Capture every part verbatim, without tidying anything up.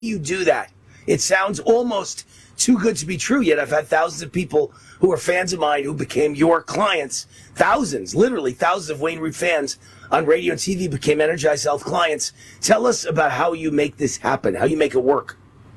you do that? It sounds almost too good to be true, yet I've had thousands of people who are fans of mine who became your clients. Thousands, literally thousands of Wayne Root fans on radio and T V became Energized Health clients. Tell us about how you make this happen, how you make it work.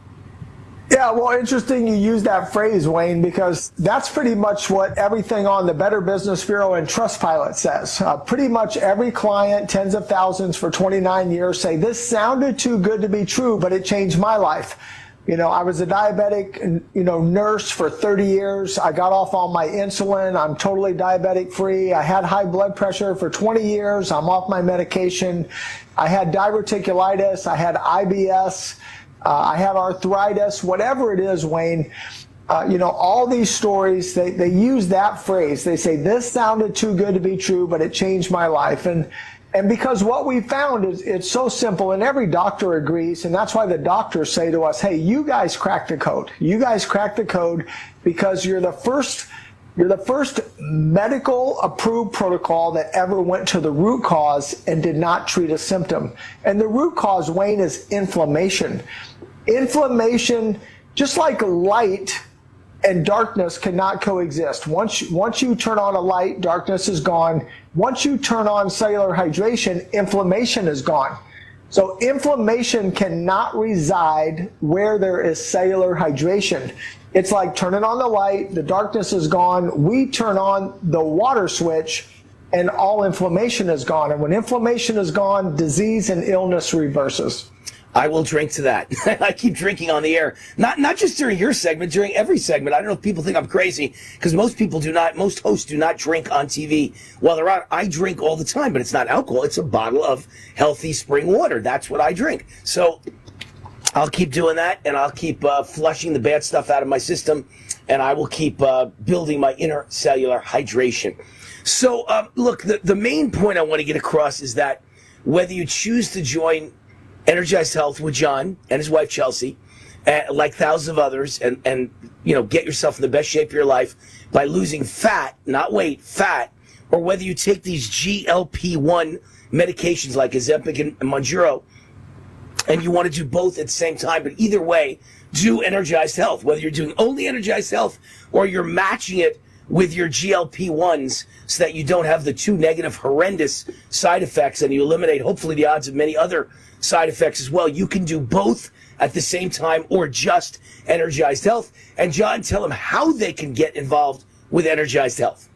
Yeah, well, interesting you use that phrase, Wayne, because that's pretty much what everything on the Better Business Bureau and Trustpilot says. Uh, pretty much every client, tens of thousands for twenty-nine years, say this sounded too good to be true, but it changed my life. You know, I was a diabetic, you know, nurse for thirty years. I got off all my insulin. I'm totally diabetic free. I had high blood pressure for twenty years. I'm off my medication. I had diverticulitis. I had I B S. Uh, I had arthritis, whatever it is, Wayne. Uh, you know, all these stories, they, they use that phrase. They say, this sounded too good to be true, but it changed my life. And and because what we found is it's so simple, and every doctor agrees, and that's why the doctors say to us, hey, you guys cracked the code. You guys cracked the code because you're the first You're the first medical approved protocol that ever went to the root cause and did not treat a symptom. And the root cause, Wayne, is inflammation. Inflammation, just like light and darkness cannot coexist. Once, once you turn on a light, darkness is gone. Once you turn on cellular hydration, inflammation is gone. So inflammation cannot reside where there is cellular hydration. It's like turning on the light, the darkness is gone, we turn on the water switch, and all inflammation is gone. And when inflammation is gone, disease and illness reverses. I will drink to that. I keep drinking on the air. Not not just during your segment, during every segment. I don't know if people think I'm crazy, because most people do not, most hosts do not drink on T V while they're on. I drink all the time, but it's not alcohol. It's a bottle of healthy spring water. That's what I drink. So I'll keep doing that, and I'll keep uh, flushing the bad stuff out of my system, and I will keep uh, building my inner cellular hydration. So, um, look, the, the main point I want to get across is that whether you choose to join Energized Health with John and his wife, Chelsea, uh, like thousands of others, and, and, you know, get yourself in the best shape of your life by losing fat, not weight, fat, or whether you take these G L P one medications like Ozempic and Mounjaro, and you want to do both at the same time, but either way, do Energized Health. Whether you're doing only Energized Health or you're matching it with your G L P ones so that you don't have the two negative, horrendous side effects, and you eliminate, hopefully, the odds of many other side effects as well. You can do both at the same time or just Energized Health. And John, tell them how they can get involved with Energized Health.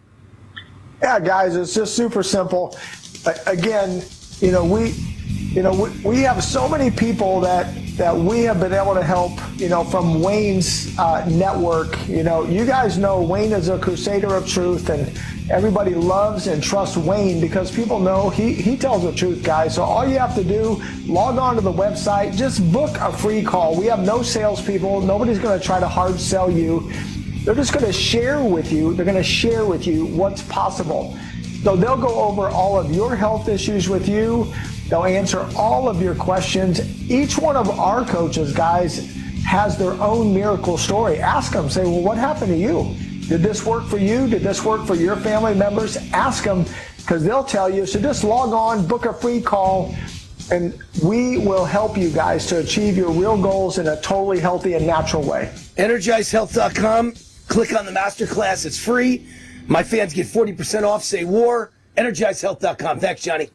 Yeah, guys, it's just super simple. Again, you know, we... You know, we, we have so many people that, that we have been able to help, you know, from Wayne's uh, network. You know, you guys know Wayne is a crusader of truth, and everybody loves and trusts Wayne because people know he, he tells the truth, guys. So all you have to do, log on to the website, just book a free call. We have no salespeople. Nobody's going to try to hard sell you. They're just going to share with you. They're going to share with you what's possible. So they'll go over all of your health issues with you. They'll answer all of your questions. Each one of our coaches, guys, has their own miracle story. Ask them, say, well, what happened to you? Did this work for you? Did this work for your family members? Ask them, because they'll tell you. So just log on, book a free call, and we will help you guys to achieve your real goals in a totally healthy and natural way. Energized Health dot com. Click on the masterclass. It's free. My fans get forty percent off. Say war. Energized Health dot com. Thanks, Johnny.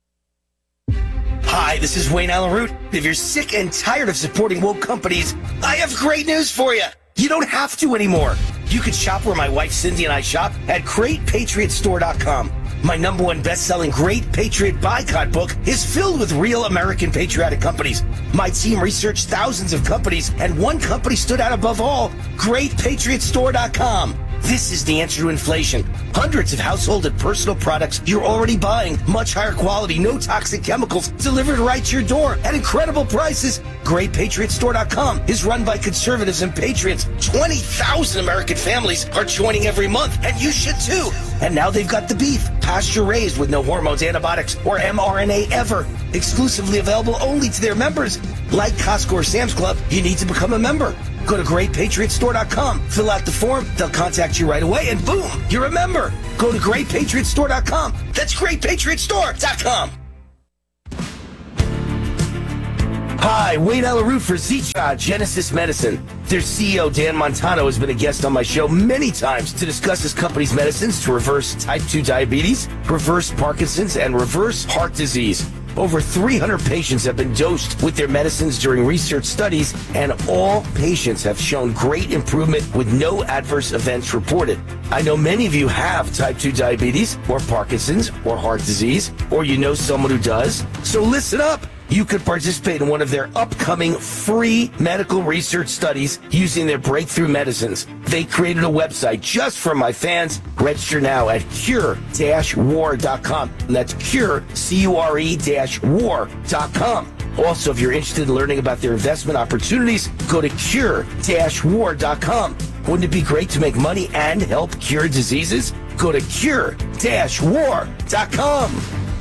Hi, this is Wayne Allyn Root. If you're sick and tired of supporting woke companies, I have great news for you. You don't have to anymore. You can shop where my wife Cindy and I shop at Great Patriot Store dot com. My number one best-selling Great Patriot Boycott book is filled with real American patriotic companies. My team researched thousands of companies, and one company stood out above all, Great Patriot Store dot com. This is the answer to inflation. Hundreds of household and personal products you're already buying. Much higher quality, no toxic chemicals, delivered right to your door at incredible prices. Great Patriot Store dot com is run by conservatives and patriots. twenty thousand American families are joining every month, and you should too. And now they've got the beef, pasture raised with no hormones, antibiotics, or M R N A ever. Exclusively available only to their members. Like Costco or Sam's Club, you need to become a member. Go to Great Patriot Store dot com, fill out the form, they'll contact you right away, and boom, you're a member. Go to Great Patriot Store dot com. That's Great Patriot Store dot com. Hi, Wayne Alaroot for Z-Shot Genesis Medicine. Their C E O, Dan Montano, has been a guest on my show many times to discuss his company's medicines to reverse type two diabetes, reverse Parkinson's, and reverse heart disease. Over three hundred patients have been dosed with their medicines during research studies, and all patients have shown great improvement with no adverse events reported. I know many of you have type two diabetes, or Parkinson's, or heart disease, or you know someone who does. So listen up. You could participate in one of their upcoming free medical research studies using their breakthrough medicines. They created a website just for my fans. Register now at cure dash war dot com. That's cure, C U R E dash war dot com. Also, if you're interested in learning about their investment opportunities, go to cure dash war dot com. Wouldn't it be great to make money and help cure diseases? Go to cure dash war dot com.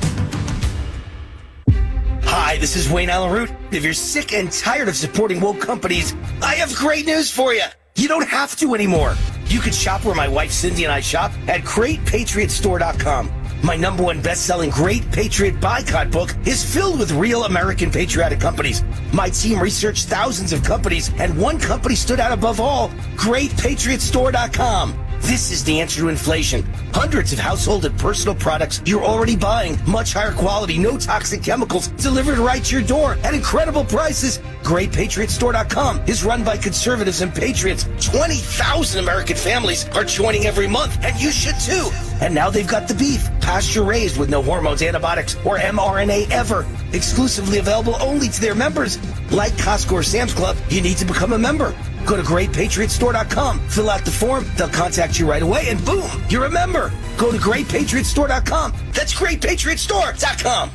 Hi, this is Wayne Alaroot. If you're sick and tired of supporting woke companies, I have great news for you. You don't have to anymore. You can shop where my wife Cindy and I shop at great patriot store dot com. My number one best-selling Great Patriot Boycott book is filled with real American patriotic companies. My team researched thousands of companies, and one company stood out above all, great patriot store dot com. This is the answer to inflation. Hundreds of household and personal products you're already buying. Much higher quality, no toxic chemicals, delivered right to your door at incredible prices. great patriot store dot com is run by conservatives and patriots. twenty thousand American families are joining every month, and you should too. And now they've got the beef, pasture raised with no hormones, antibiotics, or M R N A ever. Exclusively available only to their members. Like Costco or Sam's Club, you need to become a member. Go to great patriot store dot com, fill out the form, they'll contact you right away, and boom, you're a member. Go to great patriot store dot com. That's great patriot store dot com.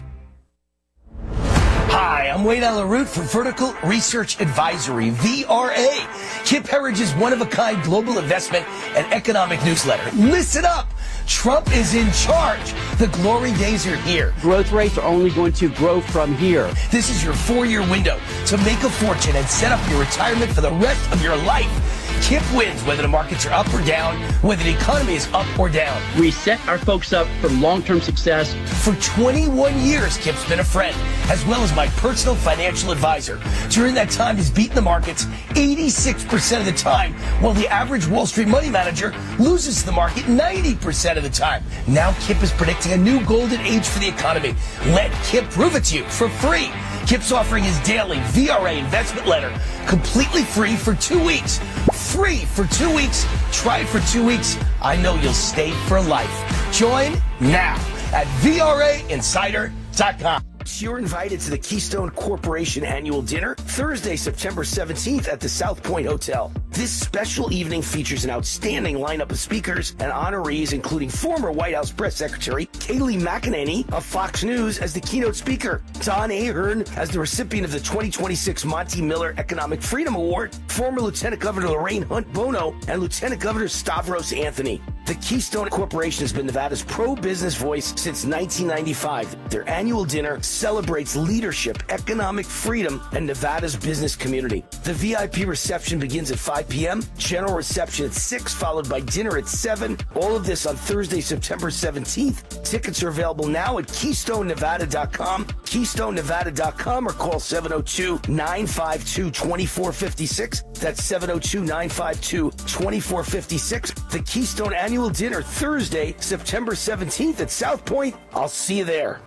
Hi, I'm Wayne Alaroot for Vertical Research Advisory, V R A. Kip Herridge's one-of-a-kind global investment and economic newsletter. Listen up! Trump is in charge. The glory days are here. Growth rates are only going to grow from here. This is your four-year window to make a fortune and set up your retirement for the rest of your life. Kip wins whether the markets are up or down, whether the economy is up or down. We set our folks up for long-term success. For twenty-one years, Kip's been a friend, as well as my personal financial advisor. During that time, he's beaten the markets eighty-six percent of the time, while the average Wall Street money manager loses to the market ninety percent of the time. Now Kip is predicting a new golden age for the economy. Let Kip prove it to you for free. Kip's offering his daily V R A investment letter completely free for two weeks. Free for two weeks. Try it for two weeks. I know you'll stay for life. Join now at V R A insider dot com. You're invited to the Keystone Corporation annual dinner Thursday, September seventeenth at the South Point Hotel. This special evening features an outstanding lineup of speakers and honorees, including former White House Press Secretary Kayleigh McEnany of Fox News as the keynote speaker, Don Ahern as the recipient of the twenty twenty-six Monty Miller Economic Freedom Award, former Lieutenant Governor Lorraine Hunt Bono, and Lieutenant Governor Stavros Anthony. The Keystone Corporation has been Nevada's pro-business voice since nineteen ninety-five. Their annual dinner celebrates leadership, economic freedom, and Nevada's business community. The V I P reception begins at five p.m., general reception at six, followed by dinner at seven. All of this on Thursday, September seventeenth. Tickets are available now at keystone nevada dot com, keystone nevada dot com, or call seven oh two, nine five two, two four five six. That's seven oh two, nine five two, two four five six. The Keystone Annual Dinner, Thursday, September seventeenth at South Point. I'll see you there.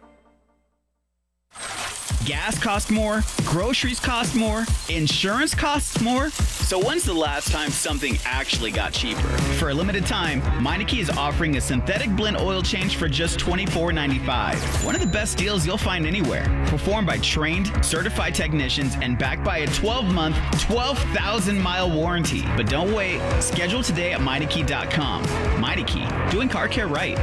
Gas costs more, groceries cost more, insurance costs more. So when's the last time something actually got cheaper? For a limited time, Meineke is offering a synthetic blend oil change for just twenty-four ninety-five. One of the best deals you'll find anywhere. Performed by trained, certified technicians and backed by a twelve-month, twelve thousand mile warranty. But don't wait. Schedule today at Meineke dot com. Meineke, doing car care right.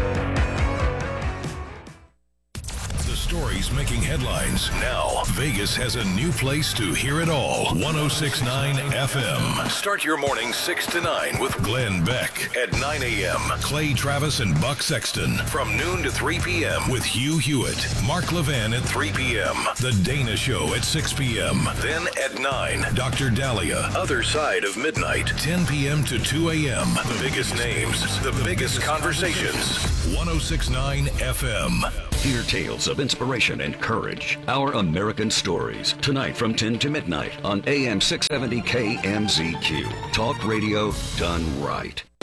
Stories making headlines. Now, Vegas has a new place to hear it all. one oh six point nine F M. Start your morning six to nine with Glenn Beck at nine a.m. Clay Travis and Buck Sexton from noon to three p.m. with Hugh Hewitt. Mark Levan at three p.m. The Dana Show at six p.m. Then at nine, Doctor Dahlia. Other Side of Midnight, ten p.m. to two a.m. The biggest names, the biggest conversations. one oh six point nine F M. Hear tales of inspiration. inspiration, and courage. Our American Stories, tonight from ten to midnight on A M six seventy K M Z Q. Talk radio done right.